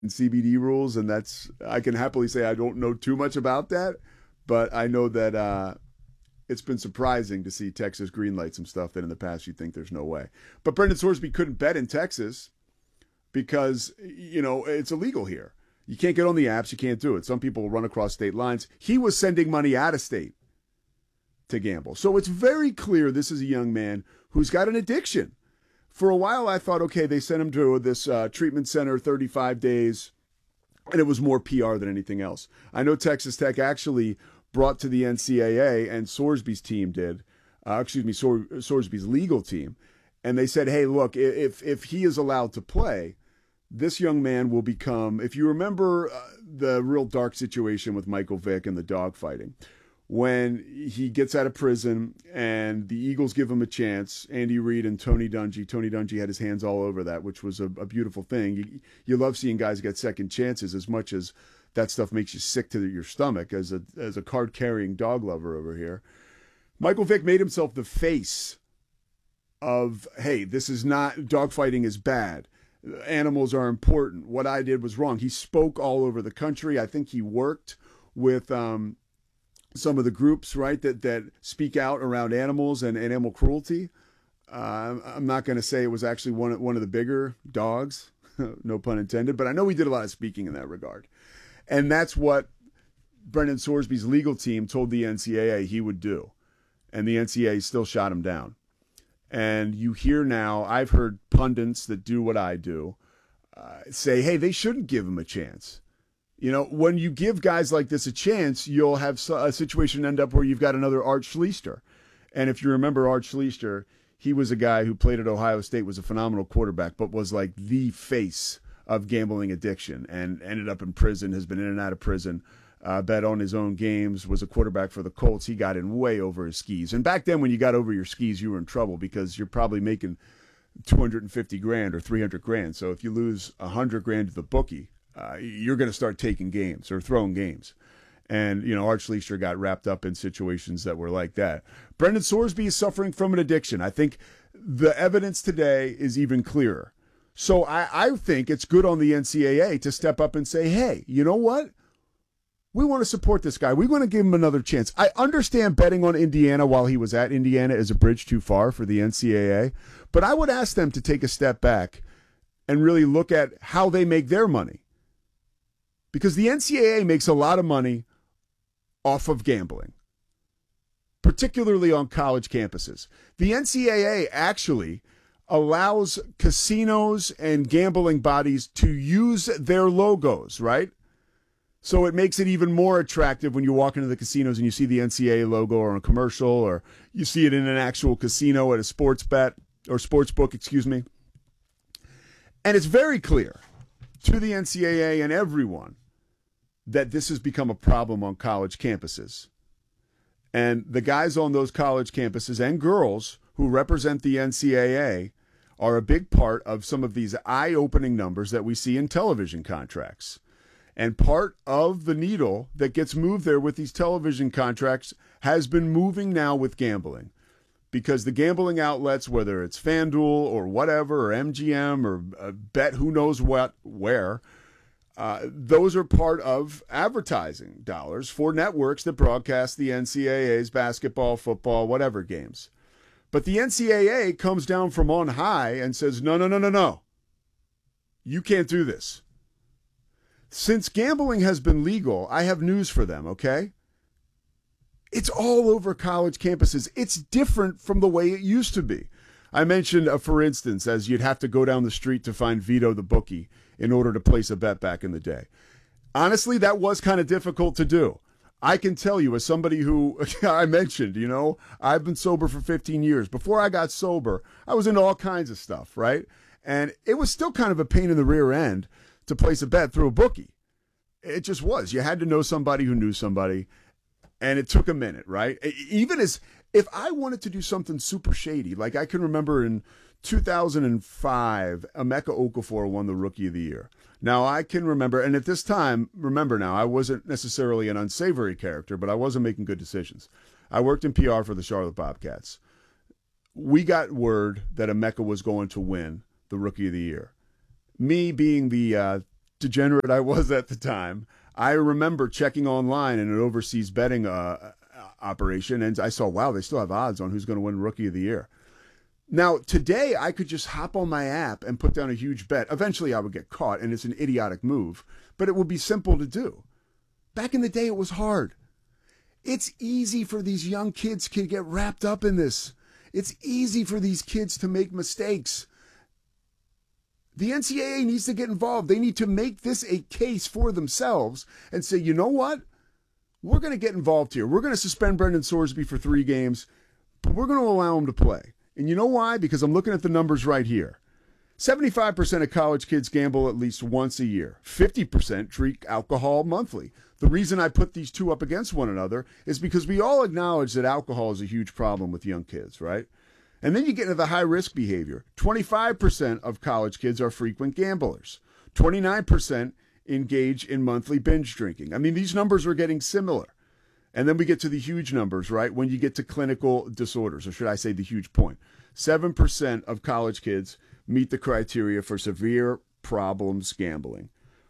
CBD rules, and I can happily say I don't know too much about that, but I know that it's been surprising to see Texas greenlight some stuff that in the past you'd think there's no way. But Brendan Sorsby couldn't bet in Texas because, it's illegal here. You can't get on the apps. You can't do it. Some people run across state lines. He was sending money out of state to gamble. So it's very clear this is a young man who's got an addiction. For a while, I thought, okay, they sent him to this treatment center, 35 days, and it was more PR than anything else. I know Texas Tech actually brought to the NCAA, and Sorsby's team did, Sorsby's legal team, and they said, hey, look, if he is allowed to play, this young man will become, if you remember the real dark situation with Michael Vick and the dogfighting, when he gets out of prison and the Eagles give him a chance, Andy Reid and Tony Dungy had his hands all over that, which was a beautiful thing. You love seeing guys get second chances as much as that stuff makes you sick to your stomach as a card-carrying dog lover over here. Michael Vick made himself the face of, hey, this is not, dogfighting is bad. Animals are important. What I did was wrong. He spoke all over the country. I think he worked with some of the groups, right, that speak out around animals and animal cruelty. I'm not going to say it was actually one of the bigger dogs, no pun intended, but I know he did a lot of speaking in that regard. And that's what Brendan Sorsby's legal team told the NCAA he would do. And the NCAA still shot him down. And you hear now, I've heard pundits that do what I do say, hey, they shouldn't give him a chance. When you give guys like this a chance, you'll have a situation end up where you've got another Art Schlichter. And if you remember Art Schlichter, he was a guy who played at Ohio State, was a phenomenal quarterback, but was like the face of gambling addiction and ended up in prison, has been in and out of prison, bet on his own games, was a quarterback for the Colts. He got in way over his skis. And back then when you got over your skis, you were in trouble because you're probably making $250,000 or $300,000. So if you lose $100,000 to the bookie, you're going to start taking games or throwing games. And, Art Schlichter got wrapped up in situations that were like that. Brendan Sorsby is suffering from an addiction. I think the evidence today is even clearer. So I think it's good on the NCAA to step up and say, hey, you know what? We want to support this guy. We want to give him another chance. I understand betting on Indiana while he was at Indiana is a bridge too far for the NCAA, but I would ask them to take a step back and really look at how they make their money. Because the NCAA makes a lot of money off of gambling, particularly on college campuses. The NCAA actually allows casinos and gambling bodies to use their logos, right? So it makes it even more attractive when you walk into the casinos and you see the NCAA logo or a commercial, or you see it in an actual casino at a sports bet or sports book, excuse me. And it's very clear to the NCAA and everyone that this has become a problem on college campuses. And the guys on those college campuses and girls who represent the NCAA are a big part of some of these eye-opening numbers that we see in television contracts. And part of the needle that gets moved there with these television contracts has been moving now with gambling. Because the gambling outlets, whether it's FanDuel or whatever, or MGM or Bet who knows what, where, those are part of advertising dollars for networks that broadcast the NCAA's basketball, football, whatever games. But the NCAA comes down from on high and says, no. You can't do this. Since gambling has been legal, I have news for them, okay? It's all over college campuses. It's different from the way it used to be. I mentioned, for instance, as you'd have to go down the street to find Vito the bookie in order to place a bet back in the day. Honestly, that was kind of difficult to do. I can tell you, as somebody who, I mentioned, I've been sober for 15 years. Before I got sober, I was into all kinds of stuff, right? And it was still kind of a pain in the rear end to place a bet through a bookie. It just was. You had to know somebody who knew somebody, and it took a minute, right? Even as if I wanted to do something super shady, like I can remember in 2005, Emeka Okafor won the Rookie of the Year. Now, I can remember, and at this time, remember now, I wasn't necessarily an unsavory character, but I wasn't making good decisions. I worked in PR for the Charlotte Bobcats. We got word that Emeka was going to win the Rookie of the Year. Me being the degenerate I was at the time, I remember checking online in an overseas betting operation, and I saw, wow, they still have odds on who's going to win Rookie of the Year. Now, today, I could just hop on my app and put down a huge bet. Eventually, I would get caught, and it's an idiotic move, but it would be simple to do. Back in the day, it was hard. It's easy for these young kids to get wrapped up in this. It's easy for these kids to make mistakes. The NCAA needs to get involved. They need to make this a case for themselves and say, you know what? We're going to get involved here. We're going to suspend Brendan Sorsby for 3 games, but we're going to allow him to play. And you know why? Because I'm looking at the numbers right here. 75% of college kids gamble at least once a year. 50% drink alcohol monthly. The reason I put these two up against one another is because we all acknowledge that alcohol is a huge problem with young kids, right? And then you get into the high-risk behavior. 25% of college kids are frequent gamblers. 29% engage in monthly binge drinking. I mean, these numbers are getting similar. And then we get to the huge numbers, right? When you get to clinical disorders, or should I say the huge point. 7% of college kids meet the criteria for severe problems gambling.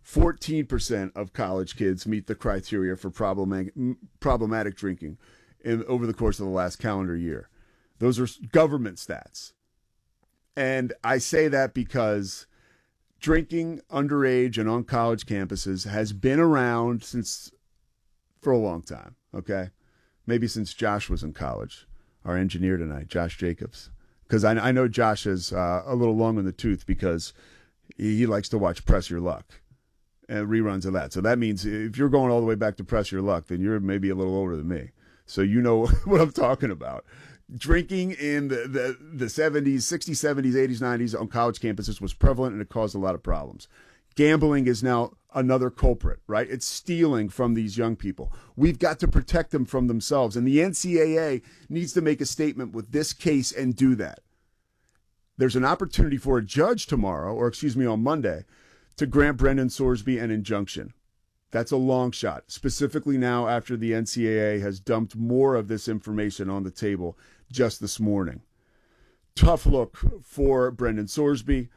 14% of college kids meet the criteria for problematic drinking over the course of the last calendar year. Those are government stats. And I say that because drinking underage and on college campuses has been around for a long time, okay? Maybe since Josh was in college, our engineer tonight, Josh Jacobs. Because I know Josh is a little long in the tooth because he likes to watch Press Your Luck and reruns of that. So that means if you're going all the way back to Press Your Luck, then you're maybe a little older than me. So you know what I'm talking about. Drinking in the 70s, 60s, 70s, 80s, 90s on college campuses was prevalent, and it caused a lot of problems. Gambling is now another culprit, right? It's stealing from these young people. We've got to protect them from themselves, and the NCAA needs to make a statement with this case and do that. There's an opportunity for a judge tomorrow, on Monday, to grant Brendan Sorsby an injunction. That's a long shot, specifically now after the NCAA has dumped more of this information on the table just this morning. Tough look for Brendan Sorsby,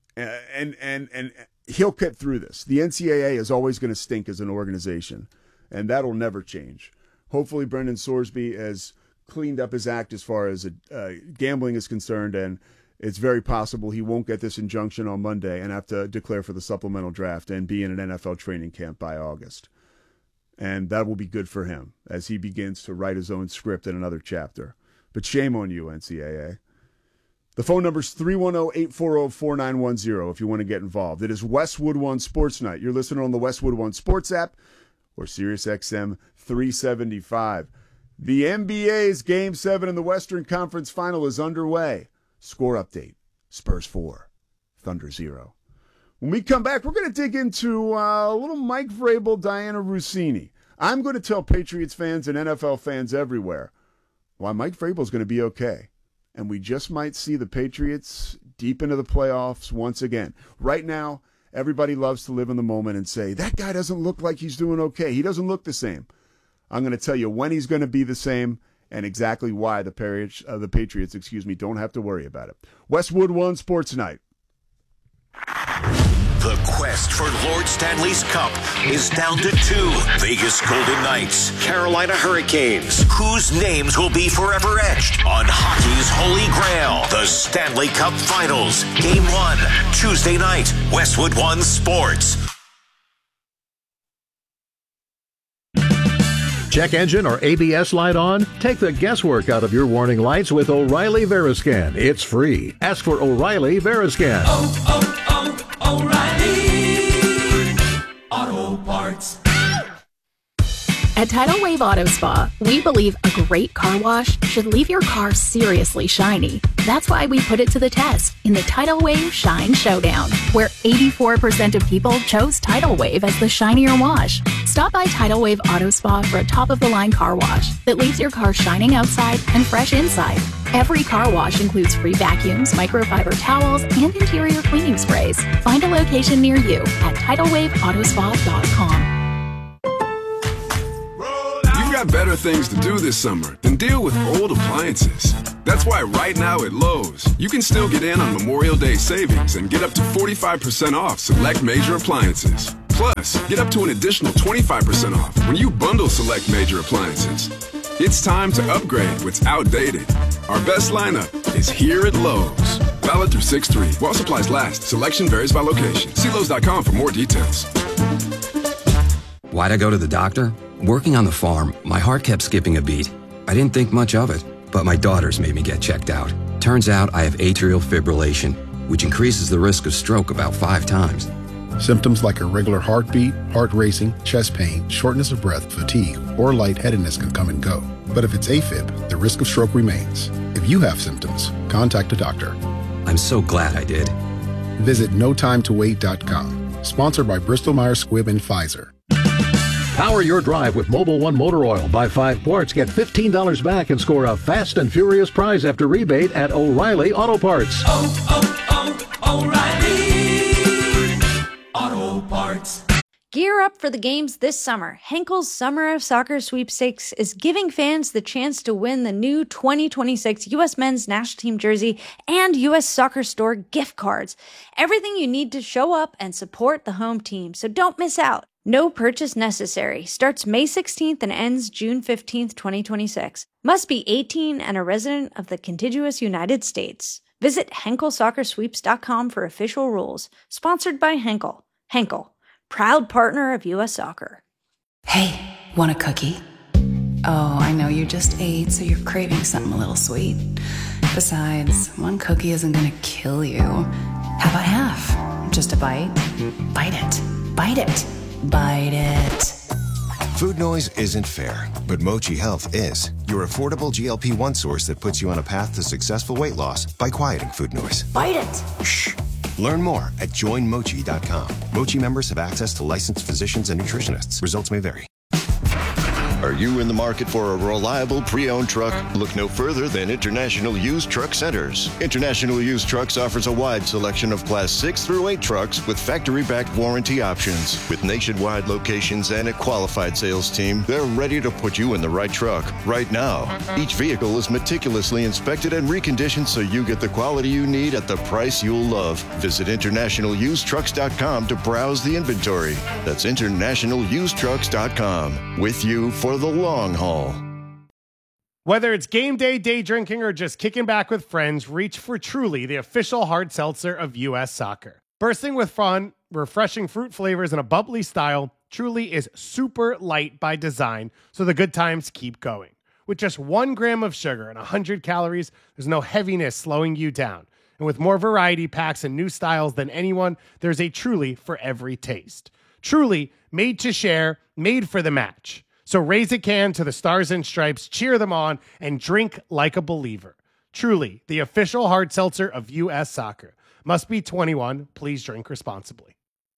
and he'll get through this. The NCAA is always going to stink as an organization, and that'll never change. Hopefully Brendan Sorsby has cleaned up his act as far as gambling is concerned, and it's very possible he won't get this injunction on Monday and have to declare for the supplemental draft and be in an NFL training camp by August. And that will be good for him as he begins to write his own script in another chapter. But shame on you, NCAA. The phone number is 310-840-4910 if you want to get involved. It is Westwood One Sports Night. You're listening on the Westwood One Sports app or SiriusXM 375. The NBA's Game 7 in the Western Conference Final is underway. Score update, Spurs 4, Thunder 0. When we come back, we're going to dig into a little Mike Vrabel, Diana Russini. I'm going to tell Patriots fans and NFL fans everywhere why Mike Vrabel is going to be okay. And we just might see the Patriots deep into the playoffs once again. Right now, everybody loves to live in the moment and say, that guy doesn't look like he's doing okay. He doesn't look the same. I'm going to tell you when he's going to be the same and exactly why the Patriots, don't have to worry about it. Westwood One Sports Night. The quest for Lord Stanley's Cup is down to 2. Vegas Golden Knights, Carolina Hurricanes. Whose names will be forever etched on hockey's holy grail? The Stanley Cup Finals. Game 1, Tuesday night, Westwood One Sports. Check engine or ABS light on? Take the guesswork out of your warning lights with O'Reilly Veriscan. It's free. Ask for O'Reilly Veriscan. O'Reilly Auto Parts. At Tidal Wave Auto Spa, we believe a great car wash should leave your car seriously shiny. That's why we put it to the test in the Tidal Wave Shine Showdown, where 84% of people chose Tidal Wave as the shinier wash. Stop by Tidal Wave Auto Spa for a top-of-the-line car wash that leaves your car shining outside and fresh inside. Every car wash includes free vacuums, microfiber towels, and interior cleaning sprays. Find a location near you at TidalWaveAutospa.com. got better things to do this summer than deal with old appliances. That's why right now at Lowe's, you can still get in on Memorial Day savings and get up to 45% off select major appliances. Plus, get up to an additional 25% off when you bundle select major appliances. It's time to upgrade what's outdated. Our best lineup is here at Lowe's. Valid through 6/3. While supplies last, selection varies by location. See Lowe's.com for more details. Why'd I go to the doctor? Working on the farm, my heart kept skipping a beat. I didn't think much of it, but my daughters made me get checked out. Turns out I have atrial fibrillation, which increases the risk of stroke about 5 times. Symptoms like irregular heartbeat, heart racing, chest pain, shortness of breath, fatigue, or lightheadedness can come and go. But if it's AFib, the risk of stroke remains. If you have symptoms, contact a doctor. I'm so glad I did. Visit notimetowait.com. Sponsored by Bristol-Myers Squibb and Pfizer. Power your drive with Mobil 1 motor oil. Buy 5 quarts, get $15 back, and score a fast and furious prize after rebate at O'Reilly Auto Parts. O'Reilly Auto Parts. Gear up for the games this summer. Henkel's Summer of Soccer Sweepstakes is giving fans the chance to win the new 2026 U.S. Men's National Team jersey and U.S. Soccer Store gift cards. Everything you need to show up and support the home team, so don't miss out. No purchase necessary. Starts May 16th and ends June 15th, 2026. Must be 18 and a resident of the contiguous United States. Visit HenkelSoccerSweeps.com for official rules. Sponsored by Henkel. Henkel, proud partner of U.S. Soccer. Hey, want a cookie? Oh, I know you just ate, so you're craving something a little sweet. Besides, one cookie isn't gonna kill you. How about half? Just a bite? Bite it. Bite it. Bite it. Food noise isn't fair, but Mochi Health is. Your affordable GLP-1 source that puts you on a path to successful weight loss by quieting food noise. Bite it. Shh. Learn more at joinmochi.com. Mochi members have access to licensed physicians and nutritionists. Results may vary. Are you in the market for a reliable pre-owned truck? Look no further than International Used Truck Centers. International Used Trucks offers a wide selection of Class 6 through 8 trucks with factory-backed warranty options. With nationwide locations and a qualified sales team, they're ready to put you in the right truck right now. Each vehicle is meticulously inspected and reconditioned so you get the quality you need at the price you'll love. Visit InternationalUsedTrucks.com to browse the inventory. That's InternationalUsedTrucks.com. With you for the long haul. Whether it's game day, day drinking, or just kicking back with friends, reach for Truly, the official hard seltzer of U.S. Soccer. Bursting with fun, refreshing fruit flavors, and a bubbly style, Truly is super light by design, so the good times keep going. With just 1 gram of sugar and 100 calories, there's no heaviness slowing you down. And with more variety packs and new styles than anyone, there's a Truly for every taste. Truly, made to share, made for the match. So raise a can to the Stars and Stripes, cheer them on, and drink like a believer. Truly, the official hard seltzer of U.S. Soccer. Must be 21. Please drink responsibly.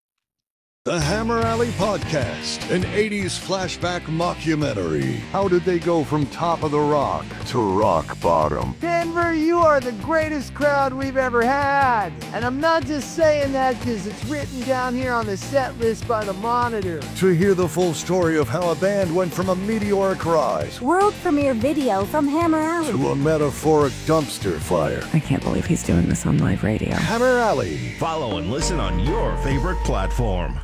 The Hammer Alley Podcast, an 80s flashback mockumentary. How did they go from top of the rock to rock bottom? Denver, you are the greatest crowd we've ever had. And I'm not just saying that because it's written down here on the set list by the Monitor. To hear the full story of how a band went from a meteoric rise, world premiere video from Hammer Alley, to a metaphoric dumpster fire. I can't believe he's doing this on live radio. Hammer Alley. Follow and listen on your favorite platform.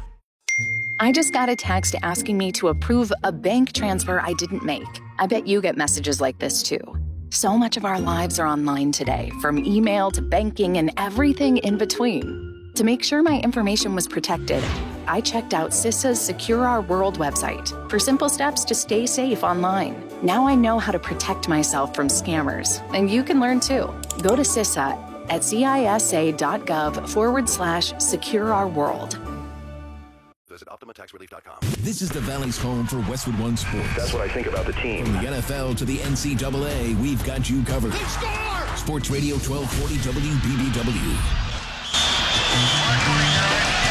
I just got a text asking me to approve a bank transfer I didn't make. I bet you get messages like this too. So much of our lives are online today, from email to banking and everything in between. To make sure my information was protected, I checked out CISA's Secure Our World website for simple steps to stay safe online. Now I know how to protect myself from scammers, and you can learn too. Go to CISA at CISA.gov/Secure Our World. Visit OptimaTaxRelief.com. This is the Valley's home for Westwood One Sports. That's what I think about the team. From the NFL to the NCAA, we've got you covered. They score! Sports Radio 1240 WBBW.